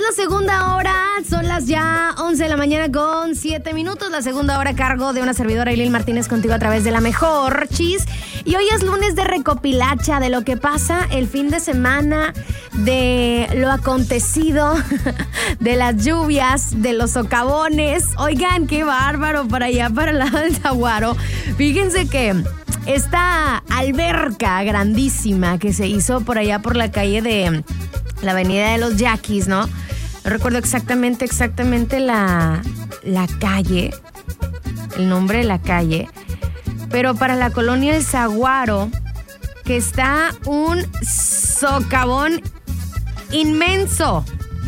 la segunda hora, son las ya 11 de la mañana con 7 minutos. La segunda hora a cargo de una servidora, Aileen Martínez, contigo a través de La Mejor Chis. Y hoy es lunes de recopilacha de lo que pasa el fin de semana, de lo acontecido, de las lluvias, de los socavones. Oigan, qué bárbaro para allá, para el lado del Saguaro. Fíjense que esta alberca grandísima que se hizo por allá por la calle de la avenida de los Yaquis, ¿no? No recuerdo exactamente la calle, el nombre de la calle, pero para la colonia El Saguaro, que está un socavón inmenso,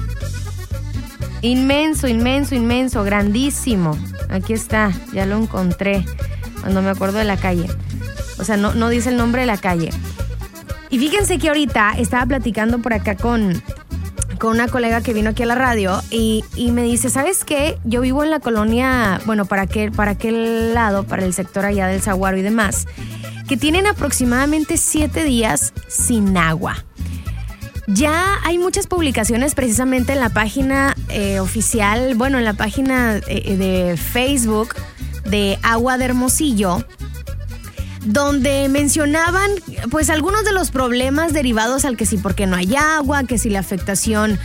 grandísimo. Aquí está, ya lo encontré cuando me acuerdo de la calle. O sea, no dice el nombre de la calle. Y fíjense que ahorita estaba platicando por acá con una colega que vino aquí a la radio y me dice, ¿sabes qué? Yo vivo en la colonia, bueno, para aquel lado, para el sector allá del Saguaro y demás, que tienen aproximadamente 7 días sin agua. Ya hay muchas publicaciones precisamente en la página oficial, bueno, en la página de Facebook de Agua de Hermosillo, donde mencionaban pues algunos de los problemas derivados al que sí, porque no hay agua, que si la afectación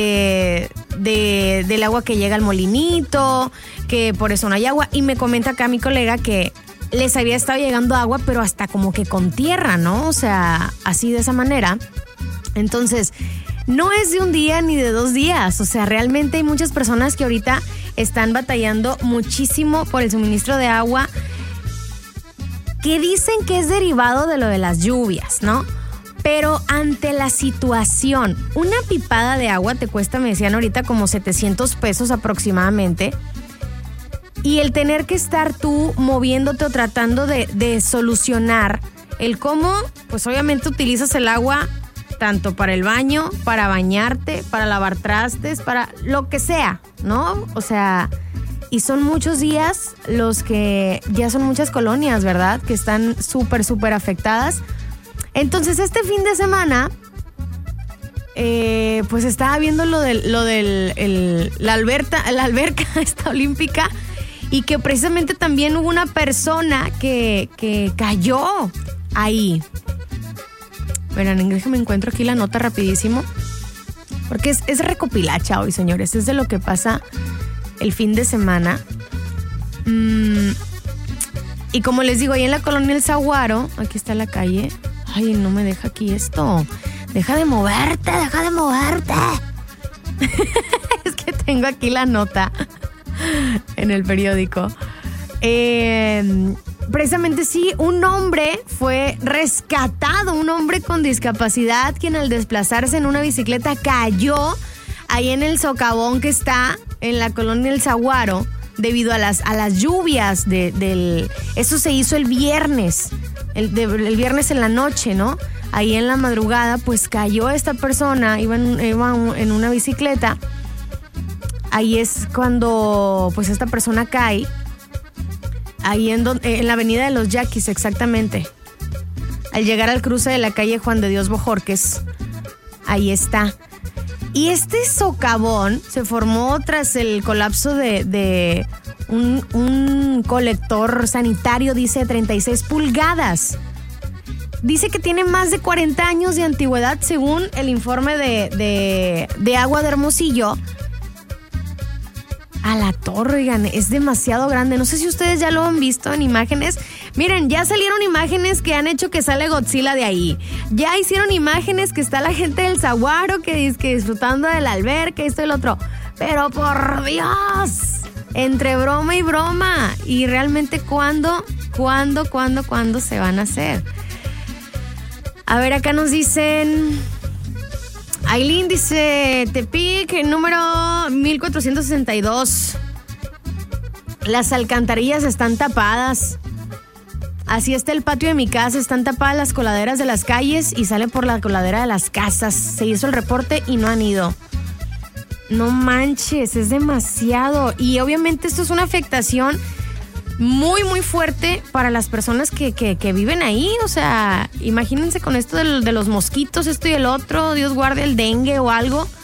del agua que llega al molinito, que por eso no hay agua. Y me comenta acá mi colega que les había estado llegando agua, pero hasta como que con tierra, ¿no? O sea, así de esa manera. Entonces, no es de un día ni de 2 días. O sea, realmente hay muchas personas que ahorita están batallando muchísimo por el suministro de agua, que dicen que es derivado de lo de las lluvias, ¿no? Pero ante la situación, una pipada de agua te cuesta, me decían ahorita, como 700 pesos aproximadamente. Y el tener que estar tú moviéndote o tratando de solucionar el cómo, pues obviamente utilizas el agua tanto para el baño, para bañarte, para lavar trastes, para lo que sea, ¿no? O sea, y son muchos días los que ya son muchas colonias, ¿verdad? Que están súper afectadas. Entonces, este fin de semana, pues estaba viendo la alberca esta olímpica, y que precisamente también hubo una persona que cayó ahí. Verán, déjame encuentro aquí la nota rapidísimo, porque es recopilacha hoy, señores. Es de lo que pasa el fin de semana. Y como les digo, ahí en la colonia El Saguaro, aquí está la calle. Ay, no me deja aquí esto. Deja de moverte. Es que tengo aquí la nota en el periódico. Precisamente sí, un hombre fue rescatado, un hombre con discapacidad, quien al desplazarse en una bicicleta cayó ahí en el socavón que está en la colonia El Saguaro, debido a las lluvias eso se hizo el viernes, el viernes en la noche, ¿no? Ahí en la madrugada, pues cayó esta persona, iba en una bicicleta. Ahí es cuando pues esta persona cae, ahí en la avenida de los Yaquis, exactamente. Al llegar al cruce de la calle Juan de Dios Bojorquez, ahí está. Y este socavón se formó tras el colapso de un colector sanitario, dice, de 36 pulgadas. Dice que tiene más de 40 años de antigüedad, según el informe de Agua de Hermosillo. A la torre, oigan, es demasiado grande. No sé si ustedes ya lo han visto en imágenes. Miren, ya salieron imágenes que han hecho que sale Godzilla de ahí. Ya hicieron imágenes que está la gente del Saguaro que dice que disfrutando de la alberca y esto y lo otro. Pero por Dios, entre broma y broma. Y realmente, ¿cuándo se van a hacer? A ver, acá nos dicen... Aileen dice, Tepic, número 1462. Las alcantarillas están tapadas. Así está el patio de mi casa, están tapadas las coladeras de las calles y sale por la coladera de las casas. Se hizo el reporte y no han ido. No manches, es demasiado. Y obviamente esto es una afectación muy, muy fuerte para las personas que viven ahí. O sea, imagínense con esto de los mosquitos, esto y el otro, Dios guarde el dengue o algo.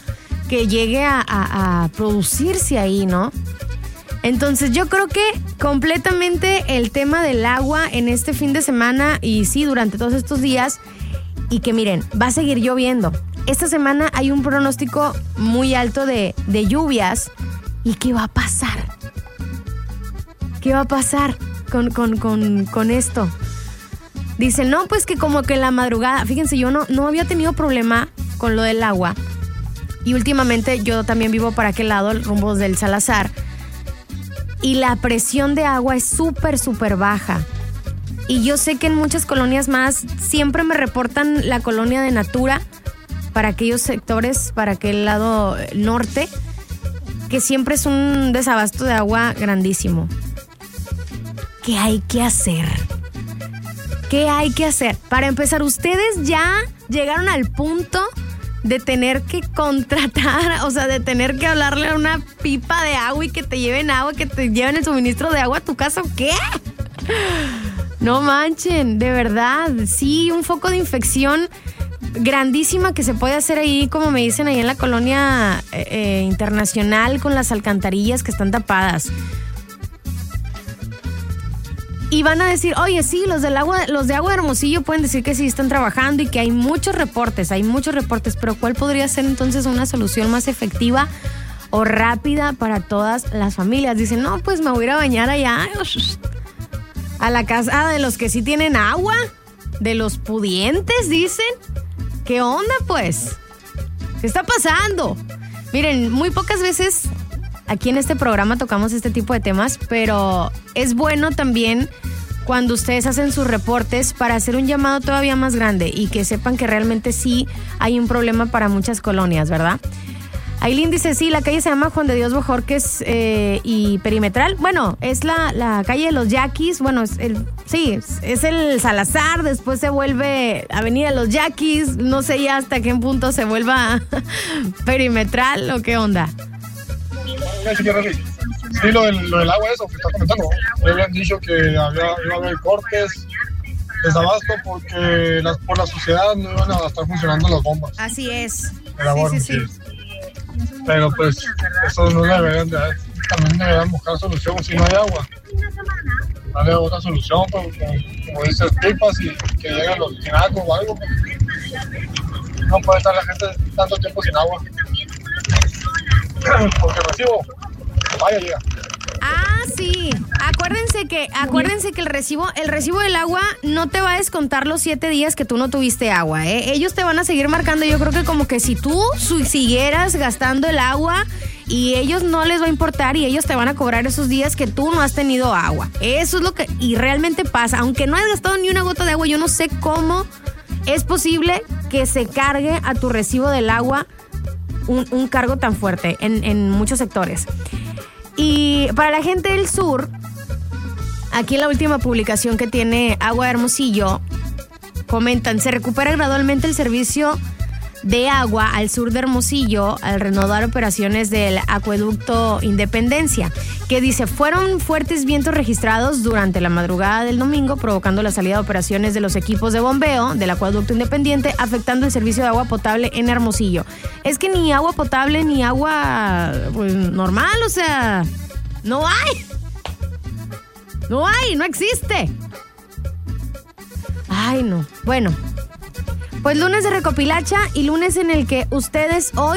que llegue a producirse ahí, ¿no? Entonces yo creo que completamente el tema del agua en este fin de semana y sí, durante todos estos días, y que miren, va a seguir lloviendo. Esta semana hay un pronóstico muy alto de lluvias. ¿Y qué va a pasar? ¿Qué va a pasar con esto? Dicen, no, pues que como que en la madrugada, fíjense, yo no había tenido problema con lo del agua. Y últimamente yo también vivo para aquel lado, el rumbo del Salazar. Y la presión de agua es súper, súper baja. Y yo sé que en muchas colonias más siempre me reportan la colonia de Natura para aquellos sectores, para aquel lado norte, que siempre es un desabasto de agua grandísimo. ¿Qué hay que hacer? ¿Qué hay que hacer? Para empezar, ustedes ya llegaron al punto de tener que contratar, o sea, de tener que hablarle a una pipa de agua y que te lleven agua, que te lleven el suministro de agua a tu casa, ¿o qué? No manchen, de verdad. Sí, un foco de infección grandísima que se puede hacer ahí, como me dicen ahí en la colonia internacional, con las alcantarillas que están tapadas. Y van a decir, oye, sí, los de Agua de Hermosillo pueden decir que sí están trabajando y que hay muchos reportes, pero ¿cuál podría ser entonces una solución más efectiva o rápida para todas las familias? Dicen, no, pues me voy a ir a bañar allá a la casa de los que sí tienen agua, de los pudientes, dicen. ¿Qué onda, pues? ¿Qué está pasando? Miren, muy pocas veces aquí en este programa tocamos este tipo de temas, pero es bueno también cuando ustedes hacen sus reportes para hacer un llamado todavía más grande y que sepan que realmente sí hay un problema para muchas colonias, ¿verdad? Ailín dice, sí, la calle se llama Juan de Dios Bojorquez y Perimetral. Bueno, es la calle de los Yaquis. Bueno, es el Salazar, después se vuelve Avenida de los Yaquis. No sé ya hasta qué punto se vuelva Perimetral o qué onda. Sí, lo del agua, eso que está comentando. Me habían dicho que iba a haber cortes, desabasto, porque por la sociedad no iban a estar funcionando las bombas. Así es. Sí. Pero pues eso no deberían de haber. También deberían buscar solución si no hay agua. Darle otra solución, como dices, pipas y que lleguen los tinacos o algo. No puede estar la gente tanto tiempo sin agua. Porque el recibo, vaya, llega. Ah, sí. Acuérdense que el recibo del agua no te va a descontar los 7 días que tú no tuviste agua, ¿eh? Ellos te van a seguir marcando. Yo creo que como que si tú siguieras gastando el agua y ellos no les va a importar y ellos te van a cobrar esos días que tú no has tenido agua. Eso es lo que y realmente pasa. Aunque no hayas gastado ni una gota de agua, yo no sé cómo es posible que se cargue a tu recibo del agua un cargo tan fuerte en muchos sectores. Y para la gente del sur, aquí en la última publicación que tiene Agua de Hermosillo, comentan, se recupera gradualmente el servicio de agua al sur de Hermosillo al reanudar operaciones del acueducto Independencia, que dice, fueron fuertes vientos registrados durante la madrugada del domingo, provocando la salida de operaciones de los equipos de bombeo del acueducto Independiente, afectando el servicio de agua potable en Hermosillo. Es que ni agua potable ni agua pues, normal, o sea, no existe. Ay, no. Bueno, pues lunes de recopilacha y lunes en el que ustedes hoy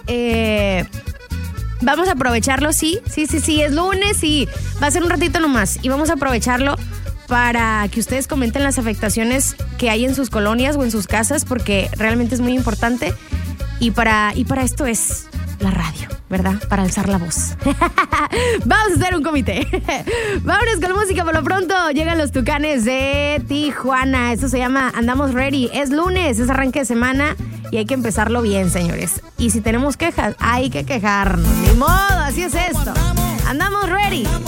vamos a aprovecharlo, sí, es lunes y va a ser un ratito nomás y vamos a aprovecharlo para que ustedes comenten las afectaciones que hay en sus colonias o en sus casas porque realmente es muy importante y para esto es la radio, ¿verdad? Para alzar la voz. Vamos a hacer un comité. Vámonos con música por lo pronto. Llegan los Tucanes de Tijuana. Esto se llama Andamos Ready. Es lunes, es arranque de semana y hay que empezarlo bien, señores. Y si tenemos quejas, hay que quejarnos. Ni modo, así es esto. Andamos ready.